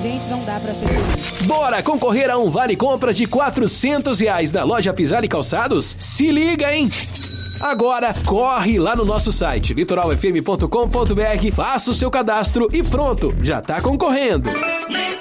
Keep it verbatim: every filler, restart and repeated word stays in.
gente, não dá pra ser feliz. Bora concorrer a um vale compra de quatrocentos reais da loja Pisali Calçados? Se liga, hein? Agora, corre lá no nosso site, litoral f m ponto com ponto b r, faça o seu cadastro e pronto, já tá concorrendo.